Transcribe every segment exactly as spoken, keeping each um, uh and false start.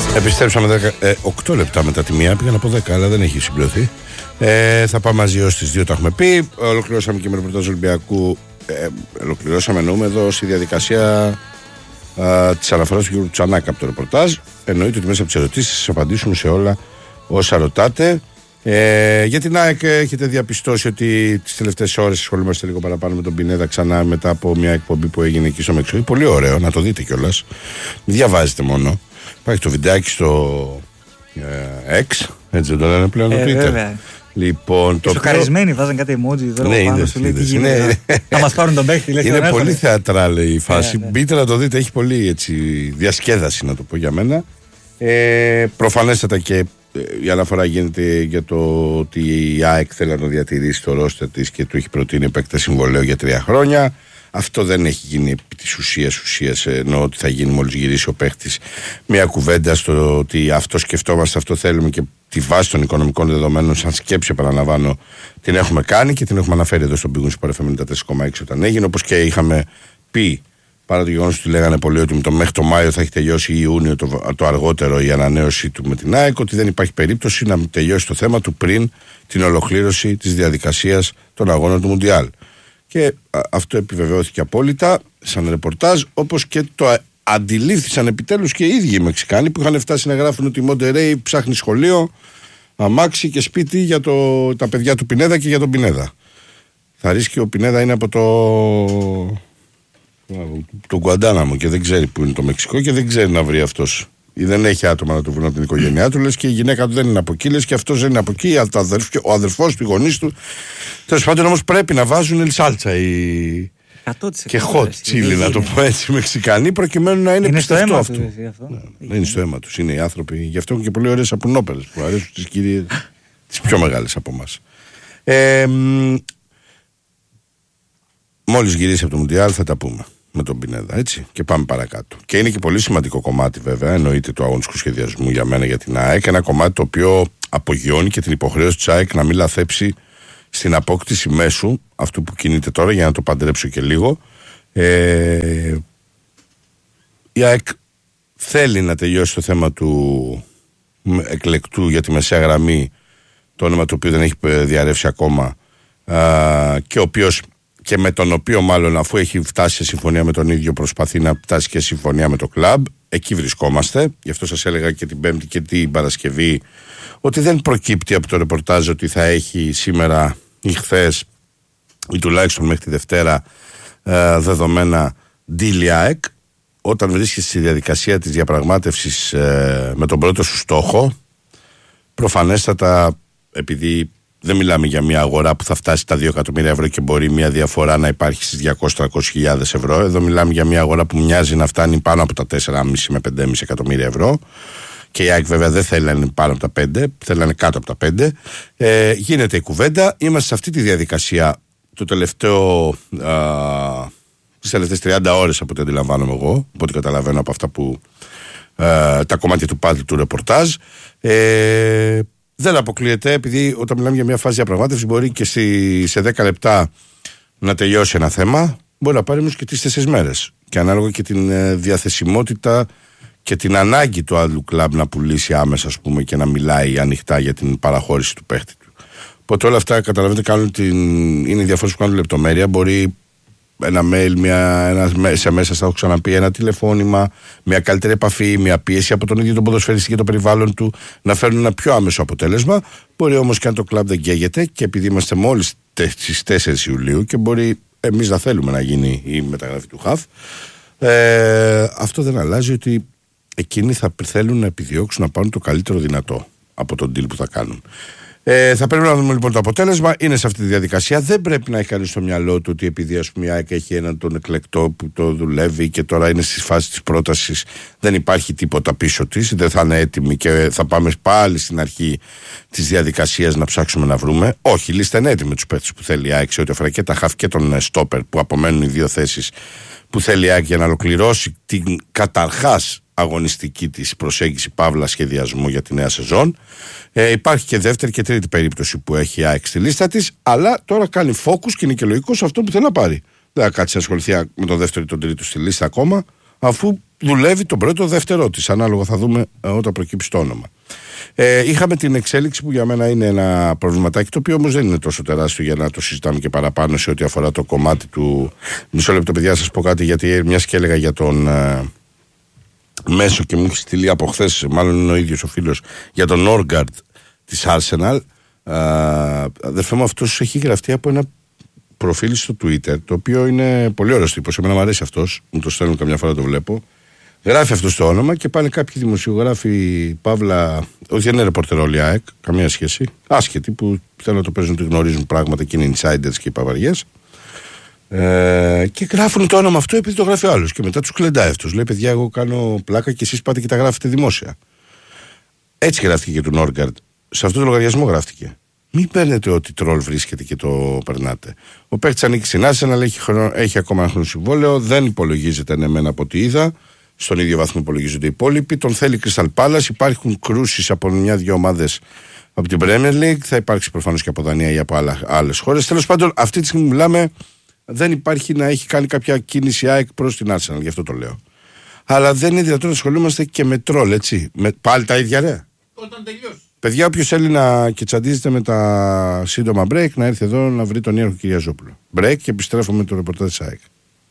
Επιστρέψαμε οκτώ λεπτά μετά τη μία. Πήγα να πω δέκα, αλλά δεν έχει συμπληρωθεί. Ε, θα πάμε μαζί ως τις δύο, τα έχουμε πει. Ολοκληρώσαμε και με ρεπορτάζ Ολυμπιακού. Ε, ολοκληρώσαμε, εννοούμε εδώ στη διαδικασία της αναφοράς του κ. Τσανάκα από το ρεπορτάζ. Εννοείται ότι μέσα από τις ερωτήσεις σας απαντήσουμε σε όλα όσα ρωτάτε. Ε, για την ΑΕΚ έχετε διαπιστώσει ότι τις τελευταίες ώρες ασχολούμαστε λίγο παραπάνω με τον Πινέδα ξανά μετά από μια εκπομπή που έγινε εκεί στο Μεξικό. Πολύ ωραίο, να το δείτε κιόλας. Μην διαβάζετε μόνο. Υπάρχει το βιντεάκι στο ε, X, έτσι δεν το λένε πλέον, ε, το Twitter. Βέβαια. Λοιπόν, το σοκαρισμένοι βάζαν κάτι emoji τώρα ναι, πάνω, είδες, σου λέει τι είδες, γίνεται. ναι. Θα μας πάρουν τον παίχτη, λέει. Είναι πολύ θεατράλ η φάση. Ναι, ναι. Μπείτε να το δείτε, έχει πολύ έτσι, διασκέδαση, να το πω για μένα. Ε, προφανέστατα και ε, η αναφορά γίνεται για το ότι η ΑΕΚ θέλει να το διατηρήσει το ρόστερ της και του έχει προτείνει επέκταση συμβολαίου για τρία χρόνια. Αυτό δεν έχει γίνει επί της ουσίας, ουσίας ενώ ότι θα γίνει μόλις γυρίσει ο παίχτης. Μια κουβέντα στο ότι αυτό σκεφτόμαστε, αυτό θέλουμε και τη βάση των οικονομικών δεδομένων, σαν σκέψη, επαναλαμβάνω, την έχουμε κάνει και την έχουμε αναφέρει εδώ στον Big Win Sport εφ εμ ενενήντα τέσσερα κόμμα έξι όταν έγινε. Όπως και είχαμε πει, παρά το γεγονός ότι λέγανε πολύ ότι το μέχρι το Μάιο θα έχει τελειώσει ή Ιούνιο το, το αργότερο η ανανέωση του με την ΑΕΚ, ότι δεν υπάρχει περίπτωση να τελειώσει το θέμα του πριν την ολοκλήρωση της διαδικασίας των αγώνων του Μουντιάλ. Και α, αυτό επιβεβαιώθηκε απόλυτα σαν ρεπορτάζ, όπως και το αντιλήφθησαν επιτέλους και οι ίδιοι οι Μεξικάνοι που είχαν φτάσει να γράφουν ότι η Μοντερέι ψάχνει σχολείο, αμάξι και σπίτι για το, τα παιδιά του Πινέδα και για τον Πινέδα. Θα ρίσκει ο Πινέδα είναι από το το Γκουαντάναμο και δεν ξέρει που είναι το Μεξικό και δεν ξέρει να βρει αυτός. Ή δεν έχει άτομα να του βρουν από την οικογένειά του, λες, και η γυναίκα του δεν είναι από εκεί, λες, και αυτός δεν είναι από εκεί, ο αδερφός του, οι γονείς του. Τέλος πάντων όμως πρέπει να βάζουν σάλτσα οι... και hot chili, να το πω έτσι, Μεξικανοί, προκειμένου να είναι, είναι πιστευτό αυτό. Του, αυτό. Ναι, δεν είναι στο αίμα τους, είναι οι άνθρωποι. Γι' αυτό έχουν και πολύ ωραίες σαπουνόπερες που αρέσουν στις κυρίες, τις πιο μεγάλες από εμάς. Ε, μόλις γυρίσει από το Μουντιάλ θα τα πούμε με τον Πινέδα, έτσι, και πάμε παρακάτω. Και είναι και πολύ σημαντικό κομμάτι, βέβαια, εννοείται, του αγωνιστικού σχεδιασμού για μένα, για την ΑΕΚ. Ένα κομμάτι το οποίο απογειώνει και την υποχρέωση της ΑΕΚ να μην λαθέψει στην απόκτηση μέσου, αυτού που κινείται τώρα, για να το παντρέψω και λίγο. Ε, η ΑΕΚ θέλει να τελειώσει το θέμα του εκλεκτού για τη μεσαία γραμμή, το όνομα το οποίο δεν έχει διαρρεύσει ακόμα, α, και ο οποίος, και με τον οποίο μάλλον, αφού έχει φτάσει σε συμφωνία με τον ίδιο, προσπαθεί να φτάσει και συμφωνία με το κλαμπ. Εκεί βρισκόμαστε. Γι' αυτό σας έλεγα και την Πέμπτη και την Παρασκευή ότι δεν προκύπτει από το ρεπορτάζ ότι θα έχει σήμερα ή χθες ή τουλάχιστον μέχρι τη Δευτέρα ε, δεδομένα deal ΑΕΚ. Όταν βρίσκεσαι στη διαδικασία της διαπραγμάτευσης ε, με τον πρώτο σου στόχο, προφανέστατα, επειδή δεν μιλάμε για μια αγορά που θα φτάσει τα δύο εκατομμύρια ευρώ και μπορεί μια διαφορά να υπάρχει στις διακόσιες με τριακόσιες χιλιάδες ευρώ. Εδώ μιλάμε για μια αγορά που μοιάζει να φτάνει πάνω από τα τέσσερα κόμμα πέντε με πέντε κόμμα πέντε εκατομμύρια ευρώ. Και η ΑΕΚ βέβαια δεν θέλει να είναι πάνω από τα πέντε, θέλει να είναι κάτω από τα πέντε. Ε, γίνεται η κουβέντα. Είμαστε σε αυτή τη διαδικασία το τελευταίο, α, τις τελευταίες τριάντα ώρες από ό,τι αντιλαμβάνομαι εγώ, από ό,τι καταλαβαίνω από αυτά που α, τα κομμάτια του πάτλου του ρεπορτάζ. Ε, Δεν αποκλείεται, επειδή όταν μιλάμε για μια φάση διαπραγμάτευση μπορεί και στη, σε δέκα λεπτά να τελειώσει ένα θέμα, μπορεί να πάρει όμως και τις τέσσερις μέρες. Και ανάλογα και την ε, διαθεσιμότητα και την ανάγκη του άλλου κλαμπ να πουλήσει άμεσα, ας πούμε, και να μιλάει ανοιχτά για την παραχώρηση του παίχτη του. Οπότε όλα αυτά, καταλαβαίνετε, κάνουν την, είναι οι διαφορές που κάνουν λεπτομέρεια. Μπορεί ένα mail, μια, ένα ες εμ ες, σας έχω ξαναπεί, ένα τηλεφώνημα, μια καλύτερη επαφή, μια πίεση από τον ίδιο τον ποδοσφαιριστή και το περιβάλλον του να φέρουν ένα πιο άμεσο αποτέλεσμα. Μπορεί όμως και αν το κλαμπ δεν καίγεται, και επειδή είμαστε μόλις στις τέσσερις Ιουλίου και μπορεί εμείς να θέλουμε να γίνει η μεταγραφή του ΧΑΦ, ε, αυτό δεν αλλάζει ότι εκείνοι θα θέλουν να επιδιώξουν να πάρουν το καλύτερο δυνατό από τον deal που θα κάνουν. Ε, θα πρέπει να δούμε λοιπόν το αποτέλεσμα. Είναι σε αυτή τη διαδικασία. Δεν πρέπει να έχει κανείς στο μυαλό του ότι επειδή, ας πούμε, η ΑΕΚ έχει έναν τον εκλεκτό που το δουλεύει και τώρα είναι στη φάση της πρότασης, δεν υπάρχει τίποτα πίσω της, δεν θα είναι έτοιμη και θα πάμε πάλι στην αρχή της διαδικασίας να ψάξουμε να βρούμε. Όχι, η λίστα είναι έτοιμη με τους παίκτες που θέλει η ΑΕΚ σε ό,τι αφορά και τα χαφ και τον στόπερ, που απομένουν οι δύο θέσεις που θέλει η ΑΕΚ για να ολοκληρώσει την καταρχάς αγωνιστική της προσέγγιση παύλα σχεδιασμού για τη νέα σεζόν. Ε, υπάρχει και δεύτερη και τρίτη περίπτωση που έχει η ΑΕΚ στη λίστα της, αλλά τώρα κάνει focus και είναι και λογικό σε αυτό που θέλει να πάρει. Δεν θα κάτσει να ασχοληθεί με τον δεύτερο ή τον τρίτο στη λίστα ακόμα, αφού δουλεύει τον πρώτο δεύτερό της. Ανάλογα θα δούμε ε, όταν προκύψει το όνομα. Ε, είχαμε την εξέλιξη που για μένα είναι ένα προβληματάκι, το οποίο όμως δεν είναι τόσο τεράστιο για να το συζητάμε και παραπάνω σε ό,τι αφορά το κομμάτι του. Μισό λεπτό, παιδιά, σας πω κάτι, γιατί μιας και έλεγα για τον ε, Μέσο και μου έχει στείλει από χθες, μάλλον είναι ο ίδιος ο φίλος, για τον Norgard της Arsenal. Ε, αδερφέ μου, αυτός έχει γραφτεί από ένα προφίλ στο Twitter, το οποίο είναι πολύ ωραίος τύπος. Εμένα μου αρέσει αυτός, μου το στέλνουν καμιά φορά, το βλέπω. Γράφει αυτό το όνομα και πάνε κάποιοι δημοσιογράφοι, παύλα, όχι δεν είναι ρεπορτερ όλοι ΑΕΚ, καμία σχέση, άσχετοι που θέλουν να το παίζουν, ότι γνωρίζουν πράγματα και είναι insiders και υπαβαριές. Ε, και γράφουν το όνομα αυτό επειδή το γράφει ο άλλος. Και μετά τους κλεντάει αυτός. Λέει: παιδιά, εγώ κάνω πλάκα και εσείς πάτε και τα γράφετε δημόσια. Έτσι γράφτηκε και του Norgard. Σε αυτό το λογαριασμό γράφτηκε. Μην παίρνετε ότι τρόλ βρίσκεται και το περνάτε. Ο παίκτης ανήκει στην Arsenal, έχει, έχει ακόμα ένα χρόνο συμβόλαιο, δεν υπολογίζεται εμένα από ό,τι είδα. Στον ίδιο βαθμό υπολογίζονται οι υπόλοιποι. Τον θέλει Crystal Palace. Υπάρχουν κρούσεις από μια-δυο ομάδες από την Premier League. Θα υπάρξει προφανώς και από Δανία ή από άλλες χώρες. Τέλος πάντων, αυτή τη στιγμή μιλάμε, δεν υπάρχει να έχει κάνει κάποια κίνηση ΑΕΚ προς την Arsenal. Γι' αυτό το λέω. Αλλά δεν είναι δυνατόν να ασχολούμαστε και με τρόλ, έτσι. Με, πάλι τα ίδια, ρε. Όταν τελειώσει. Παιδιά, όποιος θέλει να και τσαντίζεται με τα σύντομα break, να έρθει εδώ να βρει τον Ιέρχο Κυριαζόπουλο. Break και επιστρέφω με το ρεπορτάζ της ΑΕΚ.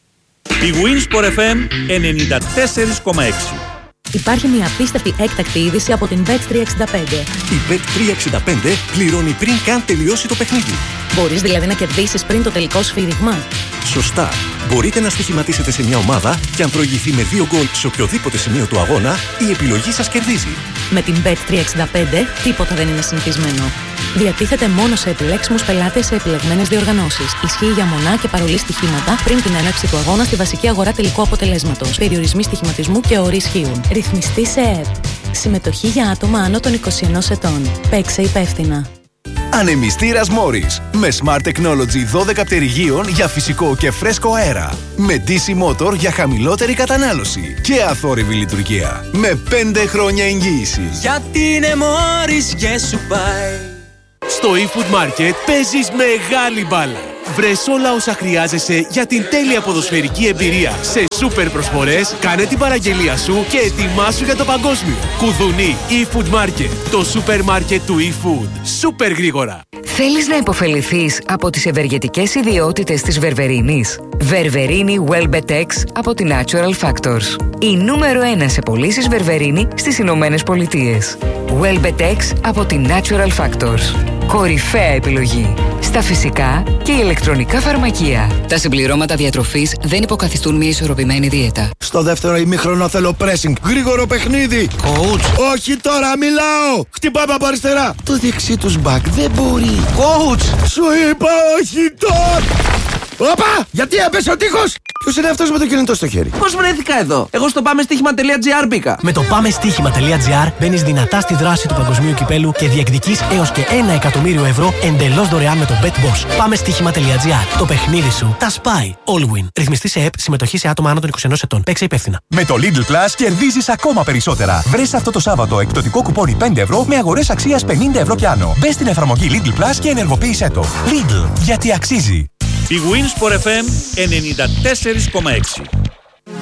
Η Winsport εφ εμ ενενήντα τέσσερα κόμμα έξι. Υπάρχει μια απίστευτη έκτακτη είδηση από την μπετ τριακόσια εξήντα πέντε. Η μπετ τριακόσια εξήντα πέντε πληρώνει πριν καν τελειώσει το παιχνίδι. Μπορείς δηλαδή να κερδίσεις πριν το τελικό σφύριγμα. Σωστά. Μπορείτε να στοιχηματίσετε σε μια ομάδα και αν προηγηθεί με δύο γκολ σε οποιοδήποτε σημείο του αγώνα, η επιλογή σας κερδίζει. Με την μπετ τριακόσια εξήντα πέντε τίποτα δεν είναι συνηθισμένο. Διατίθεται μόνο σε επιλέξιμους πελάτες σε επιλεγμένες διοργανώσεις. Ισχύει για μονά και παρολί στοιχήματα πριν την έναρξη του αγώνα στη βασική αγορά τελικού αποτελέσματος. Περιορισμοί στοιχηματισμού και όροι ισχύουν. Ρυθμιστή σε ΕΕΠ. Συμμετοχή για άτομα άνω των είκοσι ενός ετών. Παίξε υπεύθυνα. Ανεμιστήρας Morris με Smart Technology δώδεκα πτερυγίων για φυσικό και φρέσκο αέρα. Με ντι σι Motor για χαμηλότερη κατανάλωση και αθόρυβη λειτουργία. Με πέντε χρόνια εγγύηση. Γιατί είναι Morris και σου πάει. Στο eFood Market παίζεις μεγάλη μπάλα. Βρες όλα όσα χρειάζεσαι για την τέλεια ποδοσφαιρική εμπειρία. Σε σούπερ προσφορές, κάνε την παραγγελία σου και ετοιμάσου για το παγκόσμιο. Κουδουνί eFood Market, το σούπερ μάρκετ του eFood. Σούπερ γρήγορα. Θέλεις να υποφεληθείς από τις ευεργετικές ιδιότητες της βερβερίνης? Βερβερίνη Welbetex από την Natural Factors. Η νούμερο ένα σε πωλήσεις βερβερίνη στις Ηνωμένες Πολιτείες. Welbetex από την Natural Factors. Κορυφαία επιλογή στα φυσικά και ηλεκτρονικά φαρμακεία. Τα συμπληρώματα διατροφής δεν υποκαθιστούν μια ισορροπημένη δίαιτα. Στο δεύτερο ημίχρονο θέλω pressing. Γρήγορο παιχνίδι. Coach. Όχι τώρα, μιλάω. Χτυπάμε από αριστερά. Το δεξί τους μπακ δεν μπορεί. Coach. Σου είπα όχι τώρα. Όπα! Γιατί έπεσε ο τείχος! Ποιος είναι αυτός με το κινητό στο χέρι? Πώς βρέθηκα εδώ? Εγώ στο πάμε στοίχημα τελεία τζι άρ μπήκα. Με το πάμε στοίχημα τελεία τζι άρ μπαίνεις δυνατά στη δράση του παγκοσμίου κυπέλου και διεκδικείς έως και ένα εκατομμύριο ευρώ εντελώς δωρεάν με το BetBoss. Πάμε στοίχημα τελεία τζι άρ. Το παιχνίδι σου τα σπάει. All win. Ρυθμιστή σε ΕΠ, συμμετοχή σε άτομα άνω των είκοσι ενός ετών. Παίξε υπεύθυνα. Με το Lidl Plus κερδίζεις ακόμα περισσότερα. Βρες αυτό το Σάββατο εκπτωτικό κουπόνι πέντε ευρώ με αγορές αξίας πενήντα ευρώ κι άνω. Μπες στην εφαρμογή Lidl Plus και ενεργοποίησέ το. Lidl, γιατί αξίζει. Η Winsport εφ εμ ενενήντα τέσσερα κόμμα έξι.